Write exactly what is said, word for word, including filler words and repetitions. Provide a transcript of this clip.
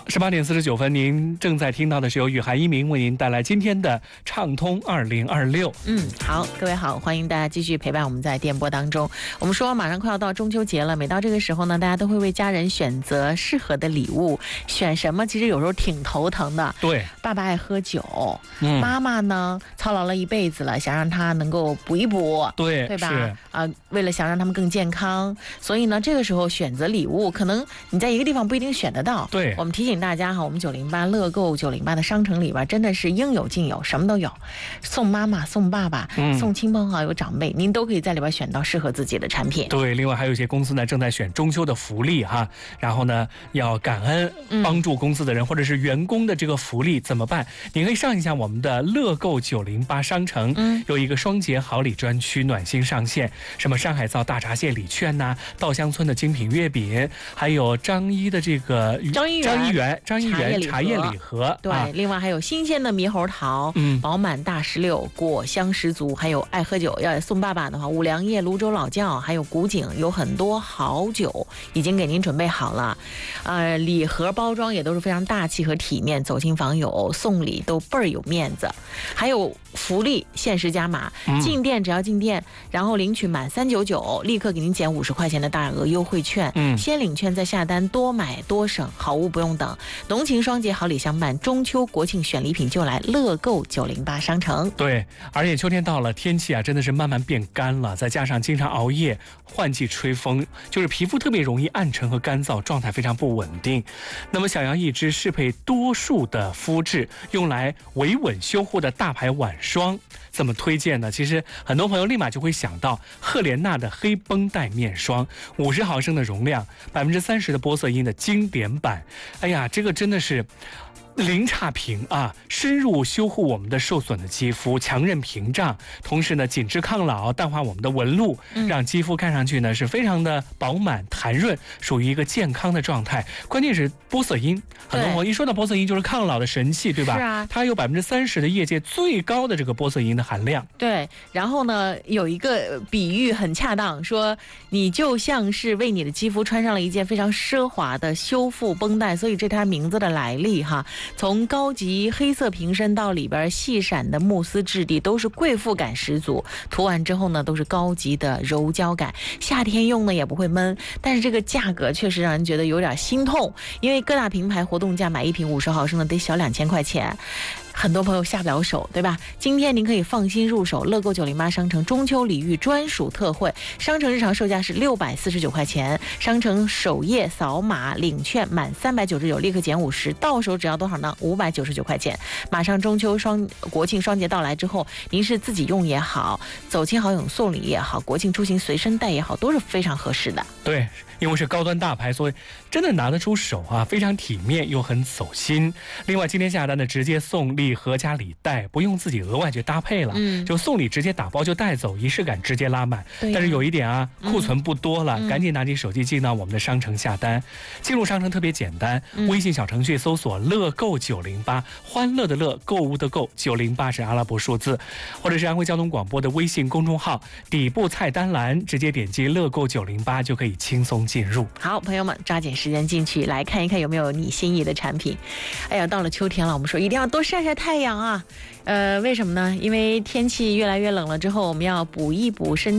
十八点四十九分，您正在听到的是由雨涵一鸣为您带来今天的畅通二零二六。 嗯，好，各位好，欢迎大家继续陪伴我们在电波当中。我们说马上快要到中秋节了，每到这个时候呢，大家都会为家人选择适合的礼物，选什么其实有时候挺头疼的。 对， 爸爸爱喝酒， 嗯、 妈妈呢操劳了一辈子了，想让他能够补一补， 对， 对吧？啊、呃，为了想让他们更健康，所以呢，这个时候选择礼物，可能你在一个地方不一定选得到。 对， 我们提醒大家哈，我们九零八乐购九零八的商城里边真的是应有尽有，什么都有，送妈妈、送爸爸、嗯、送亲朋好友、长辈，您都可以在里边选到适合自己的产品。 对，另外还有一些公司呢正在选中秋的福利哈，然后呢要感恩帮助公司的人、嗯、或者是员工的这个福利怎么办？你可以上一下我们的乐购九零八商城，嗯，有一个双节好礼专区暖心上线，什么山海造大闸蟹礼券呐、啊，稻香村的精品月饼，还有张一的这个张一元张一元张一元茶叶礼盒， 对、啊，另外还有新鲜的猕猴桃，嗯，饱满大石榴，果香十足，还有爱喝酒要送爸爸的话，五粮液、泸州老窖，还有古井，有很多好酒已经给您准备好了，呃，礼盒包装也都是非常大气和体面，走亲访友送礼都倍儿有面子，还有福利限时加码，进店只要进店，然后领取满三九九，立刻给您减五十块钱的大额优惠券，嗯，先领券再下单，多买多省，好物不用等，浓情双节好礼相伴，中秋国庆选礼品就来乐购九零八商城。 对，而且秋天到了，天气啊真的是慢慢变干了，再加上经常熬夜、换季吹风，就是皮肤特别容易暗沉和干燥，状态非常不稳定。那么想要一支适配多数的肤质，用来维稳修护的大牌晚霜，怎么推荐呢？其实很多朋友立马就会想到赫莲娜的黑绷带面霜，五十毫升的容量，百分之三十的玻色因的经典版。哎呀，这个真的是零差评啊！深入修护我们的受损的肌肤，强韧屏障，同时呢紧致抗老，淡化我们的纹路，让肌肤看上去呢是非常的饱满弹润，属于一个健康的状态。关键是玻色因，很多朋友一说到玻色因就是抗老的神器，对吧？ 是啊， 它有百分之三十的业界最高的这个玻色因的含量。 对，然后呢有一个比喻很恰当，说你就像是为你的肌肤穿上了一件非常奢华的修复绷带，所以这它名字的来历哈。从高级黑色瓶身到里边细闪的慕斯质地，都是贵妇感十足。涂完之后呢，都是高级的柔焦感，夏天用呢也不会闷。但是这个价格确实让人觉得有点心痛，因为各大品牌活动价买一瓶五十毫升的得小两千块钱。很多朋友下不了手，对吧？今天您可以放心入手乐购九零八商城中秋礼遇专属特惠，商城日常售价是六百四十九块钱，商城首页扫码领券满三百九十九立刻减五十，到手只要多少呢？五百九十九块钱。马上中秋双国庆双节到来之后，您是自己用也好，走亲好友送礼也好，国庆出行随身带也好，都是非常合适的。 对，因为是高端大牌，所以真的拿得出手啊，非常体面又很走心。另外今天下单的直接送礼盒加礼袋，不用自己额外去搭配了，嗯，就送礼直接打包就带走，仪式感直接拉满。对、啊，但是有一点啊，库存不多了，嗯、赶紧拿起手机进到我们的商城下单。进入商城特别简单，嗯、微信小程序搜索乐购九零八，欢乐的乐，购物的购，九零八是阿拉伯数字，或者是安徽交通广播的微信公众号底部菜单栏直接点击乐购九零八就可以轻松进入。 好，朋友们抓紧时间进去来看一看有没有你心仪的产品。哎呀，到了秋天了，我们说一定要多晒晒太阳啊。呃，为什么呢？因为天气越来越冷了之后，我们要补一补身